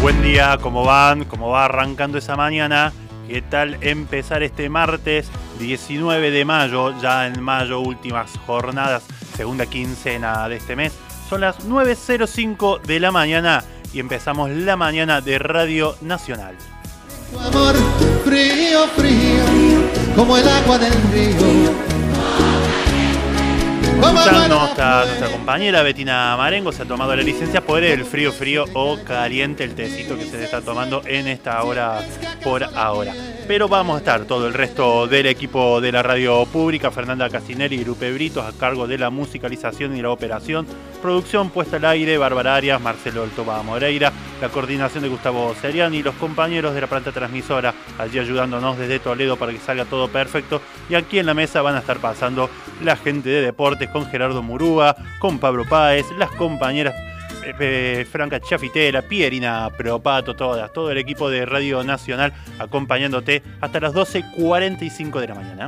Buen día, ¿cómo van? ¿Cómo va arrancando esa mañana? ¿Qué tal empezar este martes 19 de mayo? Ya en mayo, últimas jornadas, segunda quincena de este mes. Son las 9:05 de la mañana y empezamos la mañana de Radio Nacional. Tu amor frío, frío, como el agua del río. Escuchando nuestra compañera Betina Marengo se ha tomado la licencia por el frío, frío o caliente, el tecito que se está tomando en esta hora por ahora. Pero vamos a estar todo el resto del equipo de la radio pública, Fernanda Castinelli y Lupe Britos, a cargo de la musicalización y la operación, producción puesta al aire, Bárbara Arias, Marcelo Altoba Moreira, la coordinación de Gustavo Seriani y los compañeros de la planta transmisora allí ayudándonos desde Toledo para que salga todo perfecto. Y aquí en la mesa van a estar pasando la gente de deportes con Gerardo Murúa, con Pablo Páez, las compañeras Franca Chafitela, Pierina Propato, todo el equipo de Radio Nacional acompañándote hasta las 12:45 de la mañana.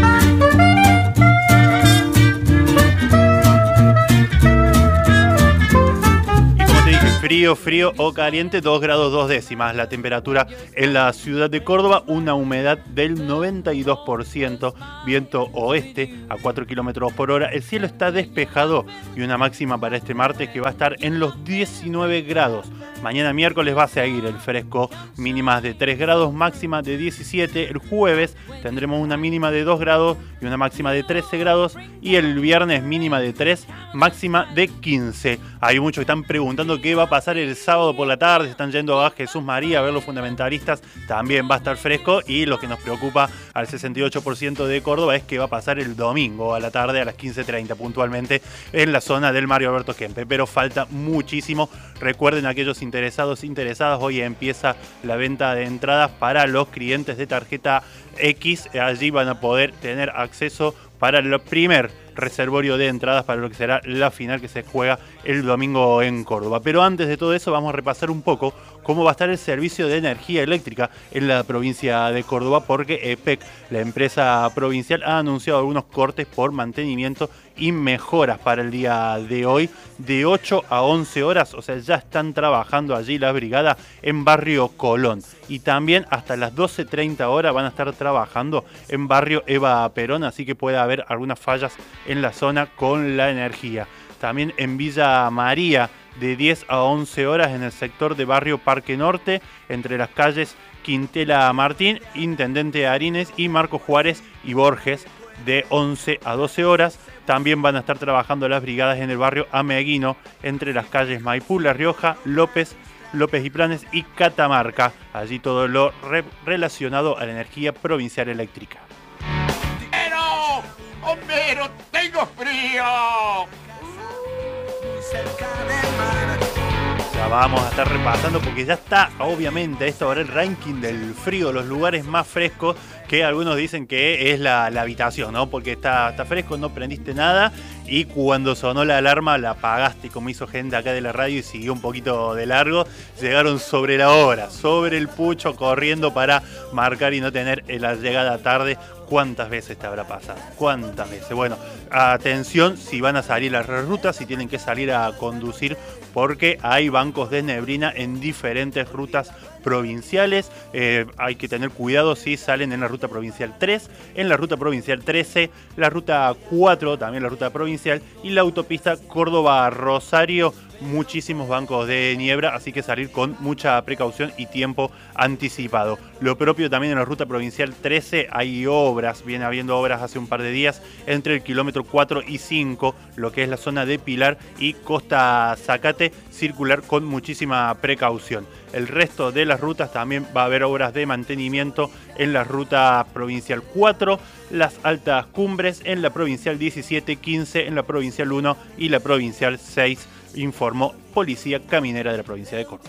Frío, frío o caliente, 2 grados 2 décimas la temperatura en la ciudad de Córdoba, una humedad del 92%, viento oeste a 4 kilómetros por hora, el cielo está despejado y una máxima para este martes que va a estar en los 19 grados. Mañana miércoles va a seguir el fresco, mínimas de 3 grados, máxima de 17. El jueves tendremos una mínima de 2 grados y una máxima de 13 grados. Y el viernes mínima de 3, máxima de 15. Hay muchos que están preguntando qué va a pasar el sábado por la tarde. Se están yendo a Jesús María a ver los fundamentalistas. También va a estar fresco. Y lo que nos preocupa al 68% de Córdoba es que va a pasar el domingo a la tarde a las 15:30 puntualmente en la zona del Mario Alberto Kempes. Pero falta muchísimo. Recuerden, aquellos interesadas, hoy empieza la venta de entradas para los clientes de tarjeta X. Allí van a poder tener acceso para el primer reservorio de entradas para lo que será la final que se juega el domingo en Córdoba. Pero antes de todo eso vamos a repasar un poco cómo va a estar el servicio de energía eléctrica en la provincia de Córdoba, porque EPEC, la empresa provincial, ha anunciado algunos cortes por mantenimiento y mejoras para el día de hoy, de 8 a 11 horas, o sea, ya están trabajando allí la brigada en Barrio Colón. Y también hasta las 12:30 horas van a estar trabajando en Barrio Eva Perón, así que puede haber algunas fallas en la zona con la energía. También en Villa María, de 10 a 11 horas en el sector de Barrio Parque Norte, entre las calles Quintela Martín, Intendente Arines y Marco Juárez y Borges, de 11 a 12 horas. También van a estar trabajando las brigadas en el barrio Ameguino, entre las calles Maipú, La Rioja, López y Planes y Catamarca. Allí todo lo relacionado a la energía provincial eléctrica. ¡Pero! ¡Homero, tengo frío! Ya vamos a estar repasando porque ya está, obviamente, a esta hora el ranking del frío, los lugares más frescos, que algunos dicen que es la habitación, ¿no? Porque está fresco, no prendiste nada y cuando sonó la alarma la apagaste, como hizo gente acá de la radio y siguió un poquito de largo. Llegaron sobre la hora, sobre el pucho, corriendo para marcar y no tener la llegada tarde. ¿Cuántas veces te habrá pasado? ¿Cuántas veces? Bueno, atención si van a salir las rutas, si tienen que salir a conducir, porque hay bancos de neblina en diferentes rutas provinciales. Hay que tener cuidado si salen en la ruta provincial 3, en la ruta provincial 13, la ruta 4, también la ruta provincial, y la autopista Córdoba-Rosario. Muchísimos bancos de niebla, así que salir con mucha precaución y tiempo anticipado. Lo propio también en la ruta provincial 13, hay obras, viene habiendo obras hace un par de días entre el kilómetro 4 y 5, lo que es la zona de Pilar y Costa Zacate, circular con muchísima precaución. El resto de las rutas también va a haber obras de mantenimiento en la ruta provincial 4, las altas cumbres en la provincial 17, 15, en la provincial 1 y la provincial 6, informó Policía Caminera de la provincia de Córdoba.